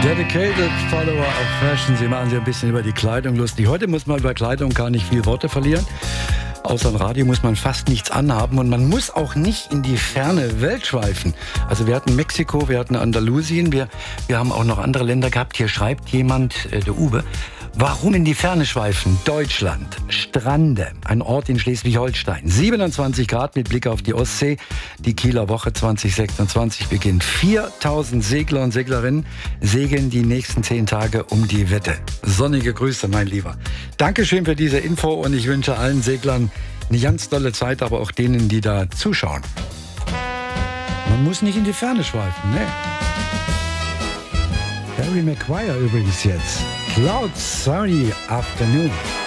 Dedicated Follower of Fashion. Sie machen sich ein bisschen über die Kleidung lustig. Heute muss man über Kleidung gar nicht viel Worte verlieren. Außer im Radio muss man fast nichts anhaben und man muss auch nicht in die ferne Welt schweifen. Also wir hatten Mexiko, wir hatten Andalusien, wir haben auch noch andere Länder gehabt. Hier schreibt jemand, der Uwe, warum in die Ferne schweifen? Deutschland, Strande, ein Ort in Schleswig-Holstein. 27 Grad mit Blick auf die Ostsee. Die Kieler Woche 2026 beginnt. 4000 Segler und Seglerinnen segeln die nächsten 10 Tage um die Wette. Sonnige Grüße, mein Lieber. Dankeschön für diese Info und ich wünsche allen Seglern eine ganz tolle Zeit, aber auch denen, die da zuschauen. Man muss nicht in die Ferne schweifen, ne? Harry Maguire übrigens jetzt. Cloud Sunny Afternoon.